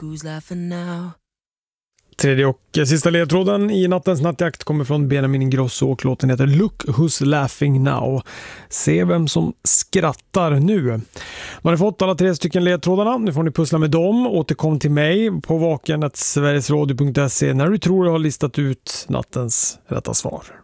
who's laughing now. Tredje och sista ledtråden i nattens nattjakt kommer från Benjamin Ingrosso och låten heter Look Who's Laughing Now. Se vem som skrattar nu. Nu har ni fått alla 3 stycken ledtrådarna. Nu får ni pussla med dem. Återkom till mig på vaken@sverigesradio.se när du tror du har listat ut nattens rätta svar.